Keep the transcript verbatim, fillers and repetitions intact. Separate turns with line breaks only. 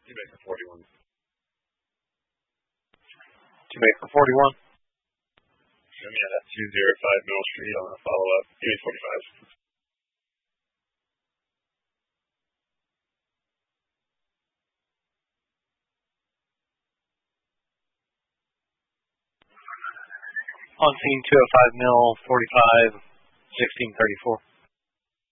Jamaica forty-one.
Jamaica forty-one.
Show me at two oh five Mill Street on a follow-up. Give me forty-five.
On scene two oh five Mill, forty-five, sixteen thirty-four.